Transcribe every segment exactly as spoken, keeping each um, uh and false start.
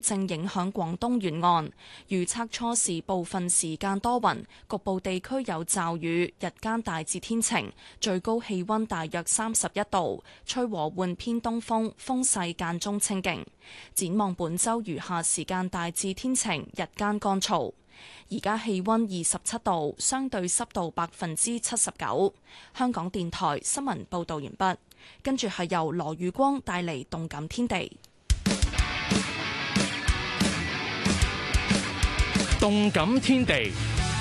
正影響廣東沿岸。預測初時部分時間多雲，局部地區有驟雨，日間大致天晴，最高氣溫大約三十一度，吹和緩偏東風，風勢間中清勁。展望本週餘下時間大致天晴，日間乾燥。而家氣溫二十七度，相對濕度百分之七十九。香港電台新聞報道完畢，跟住係由羅宇光帶嚟動感天地。 動感天地。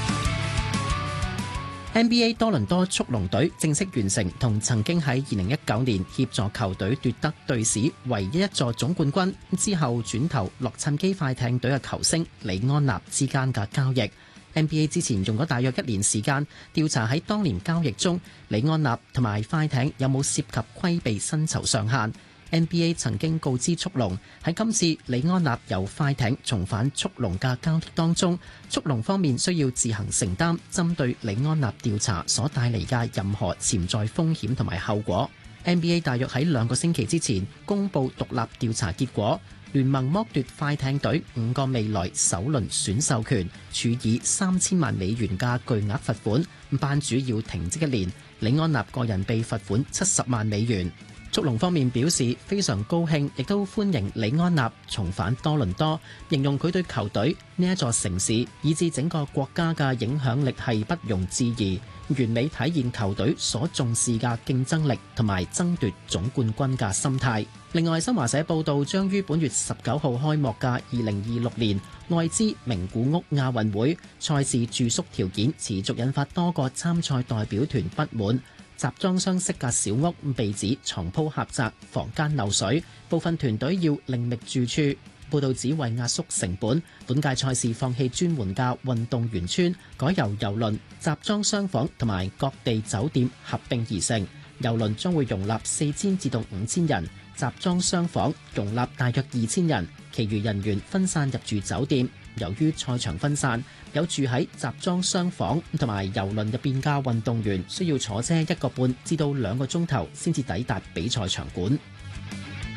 N B A 多倫多速龍隊正式完成同曾經喺二零一九年協助球隊奪得隊史唯一一座總冠軍之後轉投洛杉磯快艇隊嘅球星李安納之間嘅交易。N B A 之前用咗大約一年時間調查喺當年交易中李安納同埋快艇有冇涉及規避薪酬上限。N B A 曾經告知速龍喺今次李安納由快艇重返速龍嘅交易當中，速龍方面需要自行承擔針對李安納調查所帶嚟嘅任何潛在風險同埋後果。N B A 大約喺兩個星期之前公佈獨立調查結果，聯盟剝奪快艇隊五個未來首輪選秀權，處以三千萬美元嘅巨額罰款，班主要停職一年，李安納個人被罰款七十萬美元。速龍方面表示非常高興，亦都歡迎李安納重返多倫多，形容佢對球隊呢一座城市以至整個國家嘅影響力係不容置疑，完美體現球隊所重視嘅競爭力同埋爭奪總冠軍嘅心態。另外，新華社報道將於本月十九號開幕嘅二零二六年愛知名古屋亞運會賽事住宿條件持續引發多個參賽代表團不滿。集裝箱式嘅小屋被指床鋪狹窄，房間漏水，部分團隊要另覓住處。報道指為壓縮成本，本屆賽事放棄專門嘅運動員村，改由郵輪、集裝箱房同埋各地酒店合併而成。郵輪將會容納四千至到五千人，集裝箱房容納大約二千人，其餘人員分散入住酒店。由於賽場分散，有住喺集裝箱房同埋郵輪入邊嘅運動員需要坐車一個半至到兩個鐘頭先至抵達比賽場館。